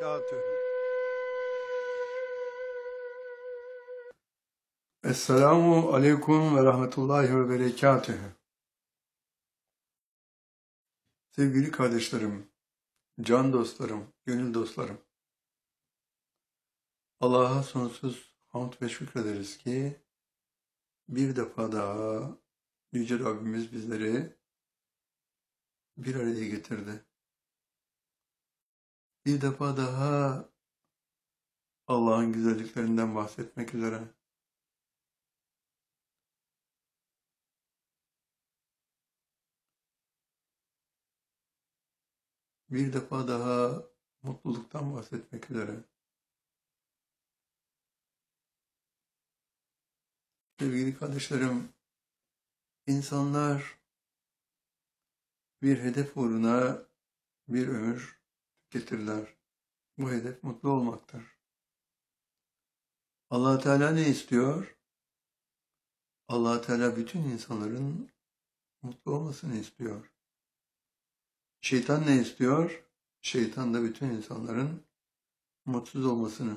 وبركاته. Esselamu Aleyküm ve Rahmetullahi ve Berekatühü. Sevgili kardeşlerim, can dostlarım, gönül dostlarım. Allah'a sonsuz hamd ve şükrederiz ki bir defa daha Yüce Rabbimiz bizleri bir araya getirdi. Bir defa daha Allah'ın güzelliklerinden bahsetmek üzere. Bir defa daha mutluluktan bahsetmek üzere. Sevgili kardeşlerim, insanlar bir hedef uğruna bir ömür tüketirler. Bu hedef mutlu olmaktır. Allah Teala ne istiyor? Allah Teala bütün insanların mutlu olmasını istiyor. Şeytan ne istiyor? Şeytan da bütün insanların mutsuz olmasını.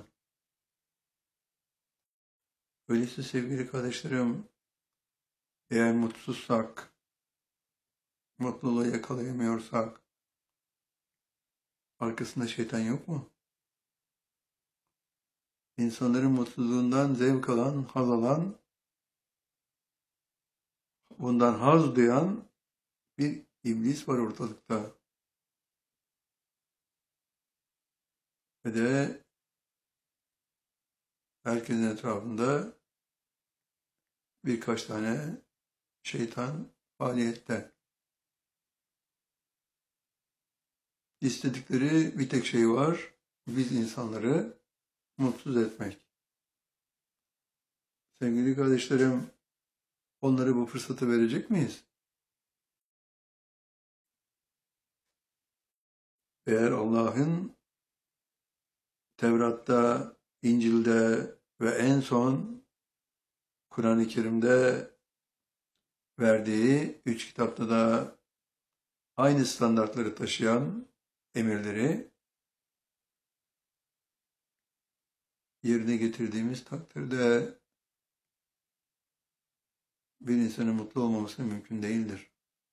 Öyleyse sevgili kardeşlerim, eğer mutsuzsak, mutluluğu yakalayamıyorsak, arkasında şeytan yok mu? İnsanların mutsuzluğundan zevk alan, haz alan, bundan haz duyan bir iblis var ortalıkta. Ve de herkesin etrafında birkaç tane şeytan faaliyette. İstedikleri bir tek şey var, biz insanları mutsuz etmek. Sevgili kardeşlerim, onlara bu fırsatı verecek miyiz? Eğer Allah'ın Tevrat'ta, İncil'de ve en son Kur'an-ı Kerim'de verdiği 3 kitapta da aynı standartları taşıyan emirleri yerine getirdiğimiz takdirde bir insanın mutlu olmaması mümkün değildir.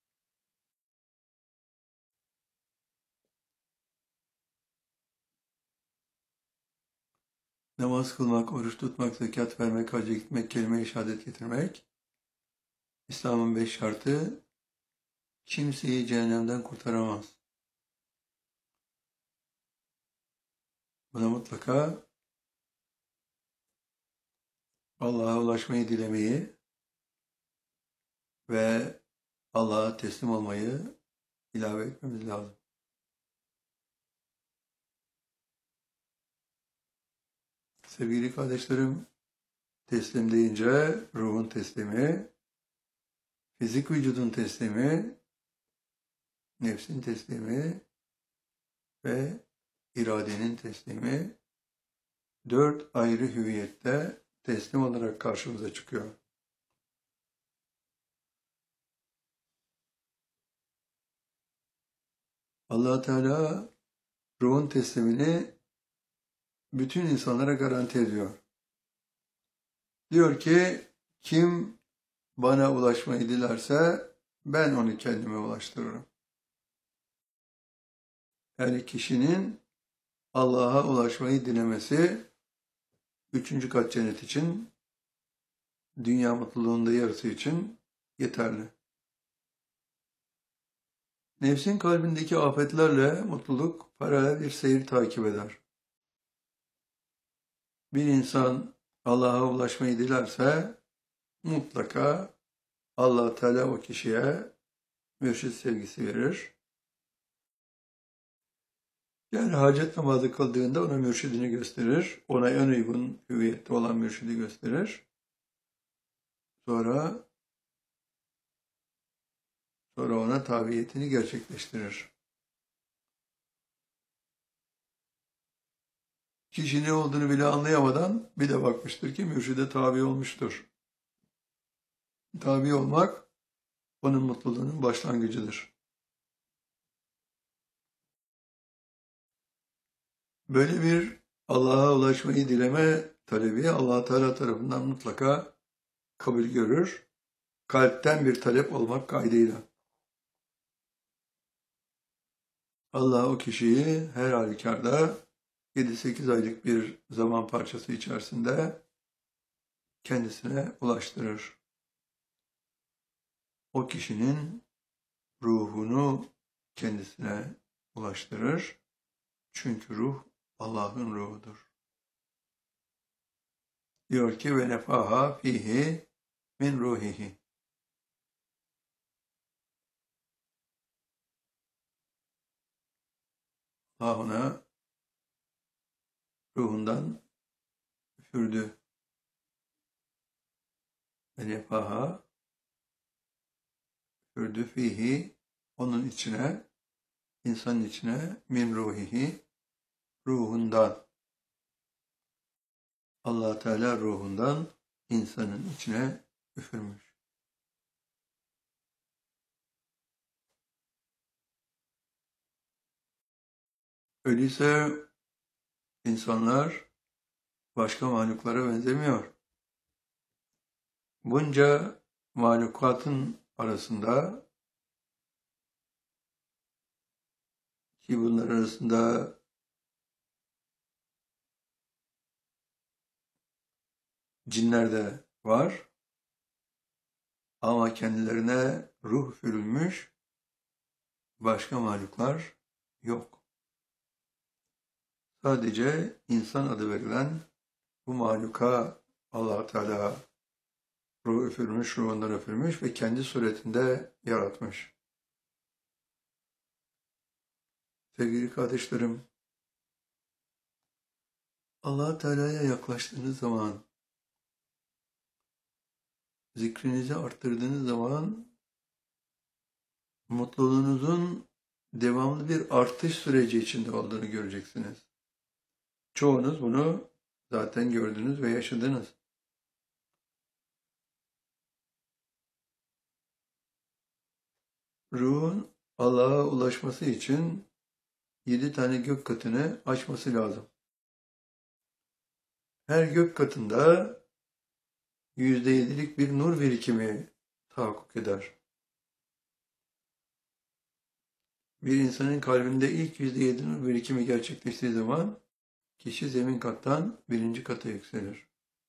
Namaz kılmak, oruç tutmak, zekat vermek, hacca gitmek, kelime-i şehadet getirmek, İslam'ın 5 şartı kimseyi cehennemden kurtaramaz. Buna mutlaka Allah'a ulaşmayı dilemeyi ve Allah'a teslim olmayı ilave etmemiz lazım. Sevgili kardeşlerim, teslim deyince ruhun teslimi, fizik vücudun teslimi, nefsin teslimi ve iradenin teslimi 4 ayrı hüviyette teslim olarak karşımıza çıkıyor. Allah Teala ruhun teslimini bütün insanlara garanti ediyor. Diyor ki kim bana ulaşmayı dilerse ben onu kendime ulaştırırım. Yani kişinin Allah'a ulaşmayı dilemesi 3. kat cennet için, dünya mutluluğunda yarısı için yeterli. Nefsin kalbindeki afetlerle mutluluk paralel bir seyir takip eder. Bir insan Allah'a ulaşmayı dilerse mutlaka Allah Teala o kişiye mürşid sevgisi verir. Yani hacet namazı kıldığında ona mürşidini gösterir. Ona en uygun hüviyette olan mürşidi gösterir. Sonra ona tabiyetini gerçekleştirir. Kişi ne olduğunu bile anlayamadan bir de bakmıştır ki mürşide tabi olmuştur. Tabi olmak onun mutluluğunun başlangıcıdır. Böyle bir Allah'a ulaşmayı dileme talebi Allah Teala tarafından mutlaka kabul görür. Kalpten bir talep olmak kaydıyla. Allah o kişiyi her halükarda 7-8 aylık bir zaman parçası içerisinde kendisine ulaştırır. O kişinin ruhunu kendisine ulaştırır. Çünkü ruh Allah'ın ruhudur. Diyor ki ve nefaha fihi min ruhihi. Allah ona ruhundan üfürdü. Ve nefaha üfürdü fihi onun içine, insanın içine min ruhihi ruhundan. Allah Teala ruhundan insanın içine üfürmüş. Öyleyse insanlar başka mahluklara benzemiyor. Bunca mahlukatın arasında ki bunlar arasında cinler de var ama kendilerine ruh üfürülmüş başka mahluklar yok. Sadece insan adı verilen bu mahluka Allah Teala ruh üfürmüş, ruhundan üfürmüş ve kendi suretinde yaratmış. Sevgili kardeşlerim, Allah Teala'ya yaklaştığınız zaman, zikrinizi arttırdığınız zaman mutluluğunuzun devamlı bir artış süreci içinde olduğunu göreceksiniz. Çoğunuz bunu zaten gördünüz ve yaşadınız. Ruhun Allah'a ulaşması için 7 tane gök katını aşması lazım. Her gök katında %7'lik bir nur birikimi tahakkuk eder. Bir insanın kalbinde ilk %7 nur birikimi gerçekleştiği zaman kişi zemin kattan 1. kata yükselir.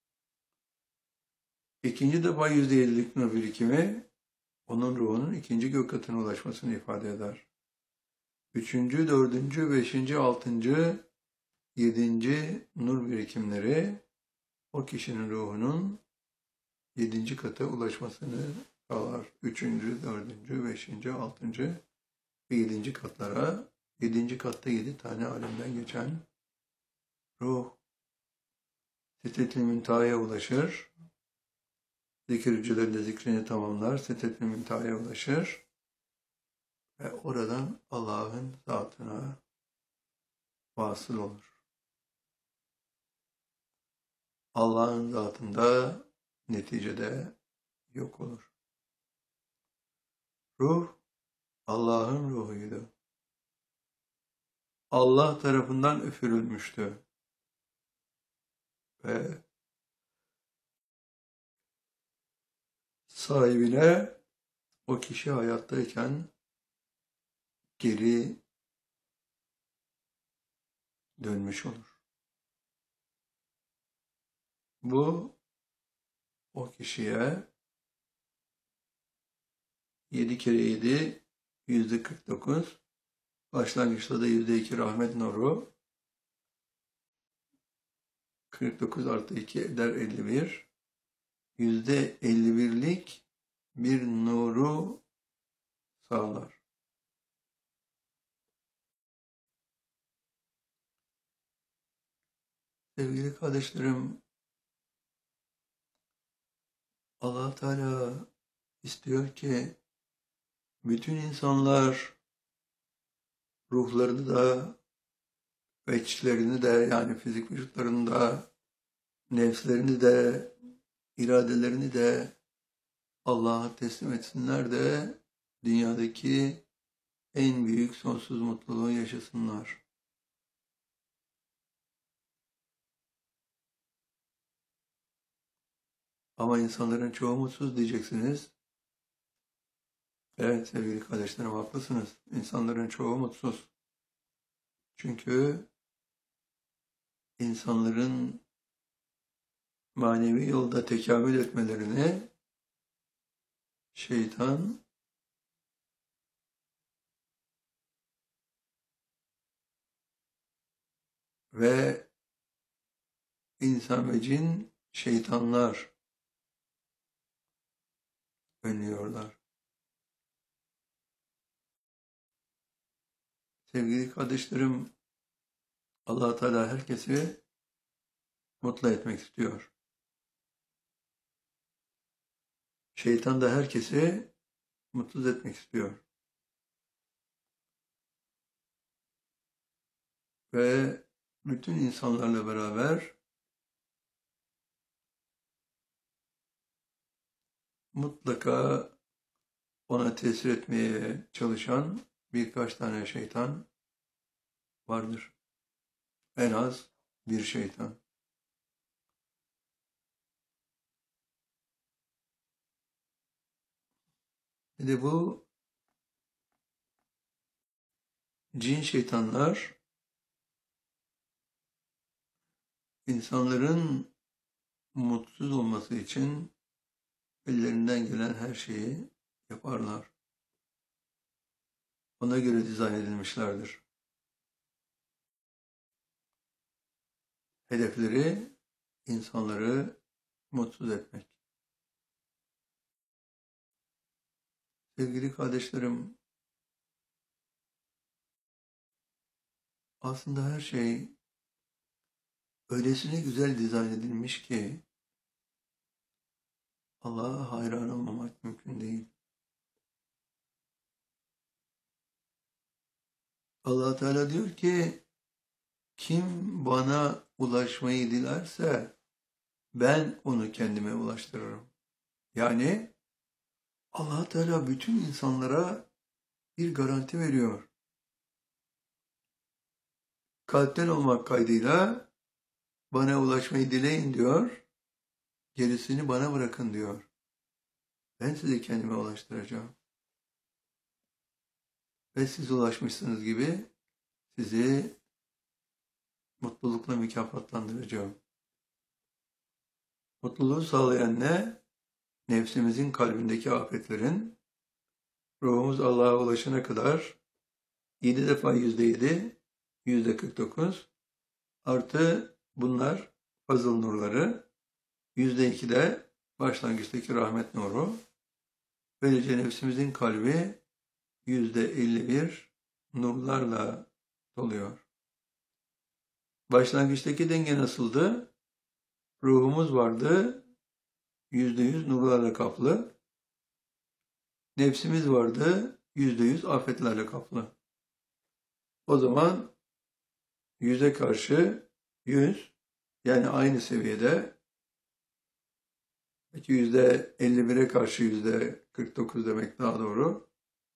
İkinci defa %7'lik nur birikimi onun ruhunun 2. gök katına ulaşmasını ifade eder. 3., 4., 5., 6., 7. nur birikimleri o kişinin ruhunun 7. kata ulaşmasını sağlar. 3., 4., 5., 6. ve 7. katlara. 7. katta 7 tane alemden geçen ruh Sidret-i Münteha'ya ulaşır. Zikircilerle zikrini tamamlar. Sidret-i Münteha'ya ulaşır. Ve oradan Allah'ın zatına vasıl olur. Allah'ın zatında neticede yok olur. Ruh Allah'ın ruhuydu. Allah tarafından üfürülmüştü. Ve sahibine o kişi hayattayken geri dönmüş olur. Bu o kişiye 7 kere 7 %49, başlangıçta da %2 rahmet nuru, 49 artı 2 eder 51, %51'lik bir nuru sağlar. Sevgili kardeşlerim, Allah Teala istiyor ki bütün insanlar ruhlarını da ve içlerini de yani fizik vücutlarını da nefslerini de iradelerini de Allah'a teslim etsinler de dünyadaki en büyük sonsuz mutluluğu yaşasınlar. Ama insanların çoğu mutsuz diyeceksiniz. Evet sevgili kardeşlerim haklısınız. İnsanların çoğu mutsuz. Çünkü insanların manevi yolda tekamül etmelerini şeytan ve insan ve cin şeytanlar önlüyorlar. Sevgili kardeşlerim, Allah Teala herkesi mutlu etmek istiyor. Şeytan da herkesi mutsuz etmek istiyor. Ve bütün insanlarla beraber mutlaka ona tesir etmeye çalışan birkaç tane şeytan vardır. En az bir şeytan. Bir de bu cin şeytanlar insanların mutsuz olması için ellerinden gelen her şeyi yaparlar. Ona göre dizayn edilmişlerdir. Hedefleri insanları mutsuz etmek. Sevgili kardeşlerim, aslında her şey öylesine güzel dizayn edilmiş ki Allah'a hayran olmamak mümkün değil. Allah Teala diyor ki kim bana ulaşmayı dilerse ben onu kendime ulaştırırım. Yani Allah Teala bütün insanlara bir garanti veriyor. Kalpten olmak kaydıyla bana ulaşmayı dileyin diyor. Gerisini bana bırakın diyor. Ben sizi kendime ulaştıracağım. Ve siz ulaşmışsınız gibi sizi mutlulukla mükafatlandıracağım. Mutluluğu sağlayan ne? Nefsimizin kalbindeki afetlerin, ruhumuz Allah'a ulaşana kadar 7 defa %7, %49 artı bunlar fazıl nurları, %2 de başlangıçtaki rahmet nuru. Böylece nefsimizin kalbi %51 nurlarla doluyor. Başlangıçtaki denge nasıldı? Ruhumuz vardı, %100 nurlarla kaplı. Nefsimiz vardı, %100 afetlerle kaplı. O zaman 100'e karşı 100, yani aynı seviyede. Peki %51'e karşı %49 demek daha doğru.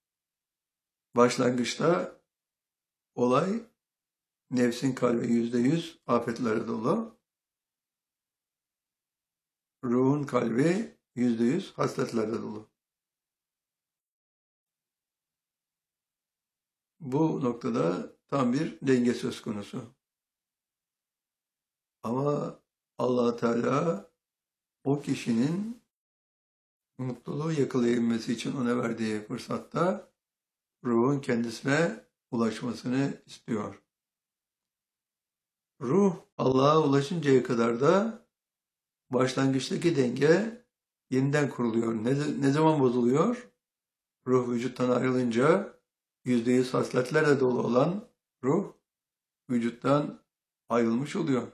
Başlangıçta olay nefsin kalbi %100 afetlerle dolu. Ruhun kalbi %100 hasletlerle dolu. Bu noktada tam bir denge söz konusu. Ama Allah Teala o kişinin mutluluğu yakalayabilmesi için ona verdiği fırsatta ruhun kendisine ulaşmasını istiyor. Ruh Allah'a ulaşıncaya kadar da başlangıçtaki denge yeniden kuruluyor. Ne zaman bozuluyor? Ruh vücuttan ayrılınca %100 hasletlerle dolu olan ruh vücuttan ayrılmış oluyor.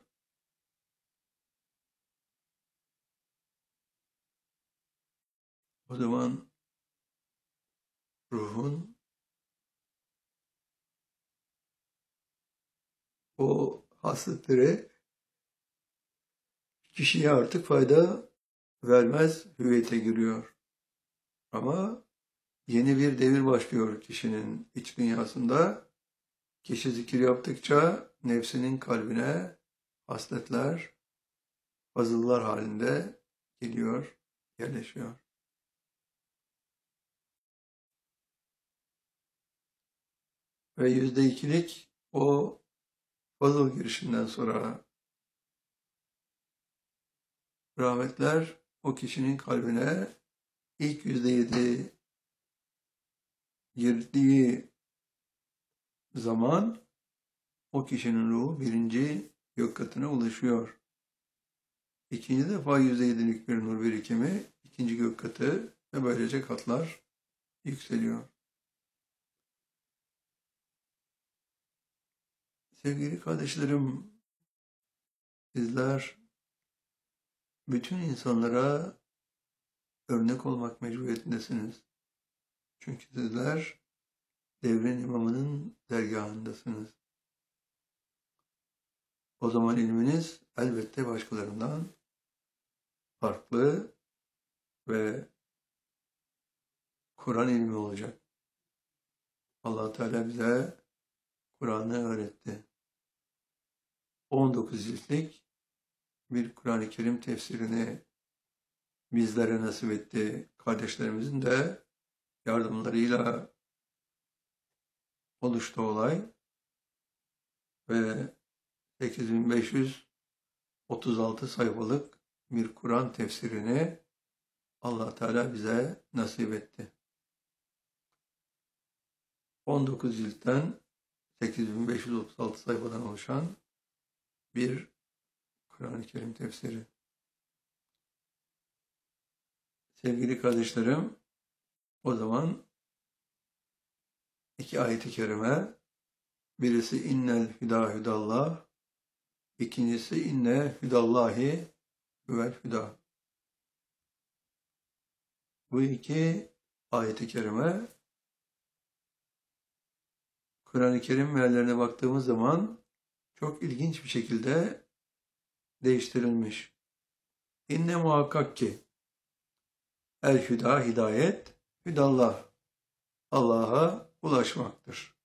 O zaman ruhun o hasletleri kişiye artık fayda vermez hüviyete giriyor. Ama yeni bir devir başlıyor kişinin iç dünyasında. Kişi zikir yaptıkça nefsinin kalbine hasletler, fazıllar halinde geliyor, yerleşiyor. Ve %2'lik o fazıl girişinden sonra rahmetler o kişinin kalbine ilk %7 girdiği zaman o kişinin ruhu birinci gök katına ulaşıyor. İkinci defa %7'lik bir nur birikimi ikinci gök katı ve böylece katlar yükseliyor. Sevgili kardeşlerim, sizler bütün insanlara örnek olmak mecburiyetindesiniz. Çünkü sizler devrin imamının dergahındasınız. O zaman ilminiz elbette başkalarından farklı ve Kur'an ilmi olacak. Allah Teala bize Kur'an'ı öğretti. 19 ciltlik bir Kur'an-ı Kerim tefsirini bizlere nasip etti. Kardeşlerimizin de yardımlarıyla oluştu olay ve 8536 sayfalık bir Kur'an tefsirini Allah Teala bize nasip etti. 19 ciltten 8536 sayfadan oluşan bir Kur'an-ı Kerim tefsiri. Sevgili kardeşlerim, o zaman iki ayet-i kerime, birisi innel hüdâ hüdallah, ikincisi inne hüdallahi huvel hüdâ. Bu iki ayet-i kerime Kur'an-ı Kerim meallerine baktığımız zaman çok ilginç bir şekilde değiştirilmiş. İnne muhakkak ki el hüda hidayet, hüdallah Allah'a ulaşmaktır.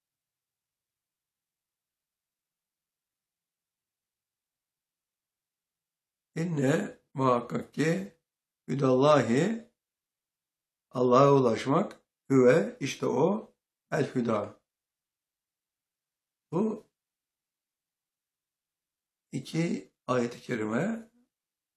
İnne muhakkak ki hüdallahi Allah'a ulaşmak, hüve işte o el hüda. Bu iki ayet-i kerime